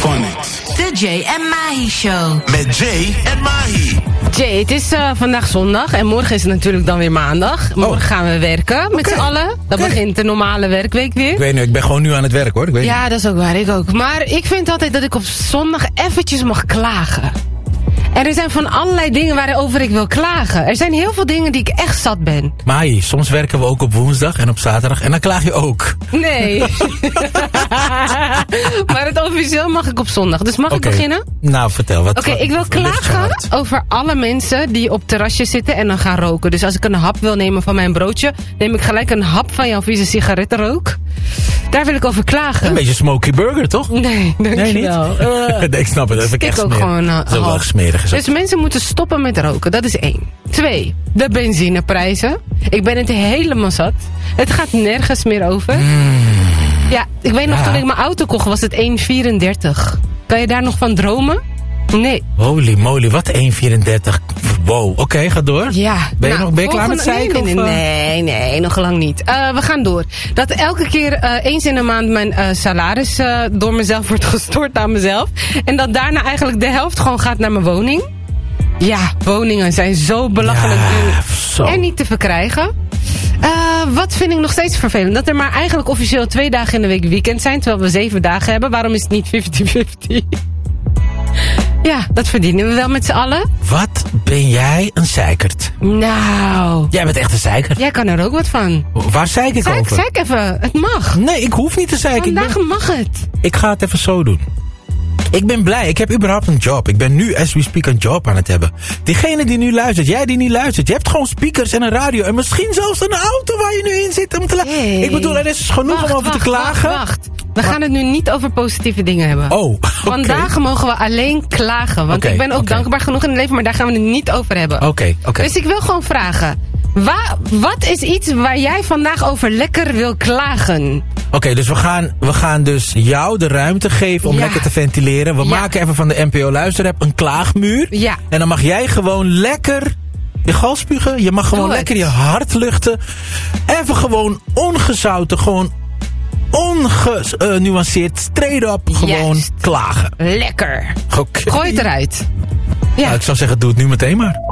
Phonics. De Jay en Mahi Show. Met Jay en Mahi. Jay, het is vandaag zondag en morgen is het natuurlijk dan weer maandag. Morgen gaan we werken met z'n allen. Dan begint de normale werkweek weer. Ik weet niet, ik ben gewoon nu aan het werk hoor. Ja, dat is ook waar, ik ook. Maar ik vind altijd dat ik op zondag eventjes mag klagen. En er zijn van allerlei dingen waarover ik wil klagen. Er zijn heel veel dingen die ik echt zat ben. Maai, soms werken we ook op woensdag en op zaterdag en dan klaag je ook. Nee. Maar het officieel mag ik op zondag. Dus mag ik beginnen? Nou, vertel. Oké, ik wil klagen over alle mensen die op terrasjes zitten en dan gaan roken. Dus als ik een hap wil nemen van mijn broodje, neem ik gelijk een hap van jouw vieze sigarettenrook. Daar wil ik over klagen. Een beetje smoky burger, toch? Nee, dankjewel. Nee, ik snap het. Dat vind ik echt ook gewoon zo wel smerig. Dus mensen moeten stoppen met roken. Dat is 1. 2. De benzineprijzen. Ik ben het helemaal zat. Het gaat nergens meer over. Ja, ik weet nog toen ik mijn auto kocht was het 1,34. Kan je daar nog van dromen? Nee. Holy moly, wat 1,34. Wow, oké, ga door. Ja. Ben je klaar met zeiken? Nee, nog lang niet. We gaan door. Dat elke keer eens in de maand mijn salaris door mezelf wordt gestort aan mezelf. En dat daarna eigenlijk de helft gewoon gaat naar mijn woning. Ja, woningen zijn zo belachelijk duur. Zo. En niet te verkrijgen. Wat vind ik nog steeds vervelend? Dat er maar eigenlijk officieel 2 dagen in de week weekend zijn, terwijl we 7 dagen hebben. Waarom is het niet 50-50? Ja, dat verdienen we wel met z'n allen. Wat ben jij een zeikert? Nou. Jij bent echt een zeikert. Jij kan er ook wat van. Waar zeik ik over? Zeik even, het mag. Nee, ik hoef niet te zeiken. Vandaag mag het. Ik ga het even zo doen. Ik ben blij, ik heb überhaupt een job. Ik ben nu, as we speak, een job aan het hebben. Diegene die nu luistert, jij die niet luistert. Je hebt gewoon speakers en een radio. En misschien zelfs een auto waar je nu in zit om te luisteren. Hey. Ik bedoel, er is genoeg om over te klagen. Wacht. We gaan het nu niet over positieve dingen hebben. Oh, okay. Vandaag mogen we alleen klagen. Want ik ben ook dankbaar genoeg in het leven, maar daar gaan we het niet over hebben. Oké. Dus ik wil gewoon vragen. Wat is iets waar jij vandaag over lekker wil klagen? Oké, dus we gaan dus jou de ruimte geven om lekker te ventileren. We maken even van de NPO Luisterapp een klaagmuur. Ja. En dan mag jij gewoon lekker je gal spugen. Je mag gewoon lekker je hart luchten. Even gewoon ongezouten, gewoon ongenuanceerd, straight up, gewoon klagen. Lekker. Okay. Gooi het eruit. Ja. Nou, ik zou zeggen, doe het nu meteen maar.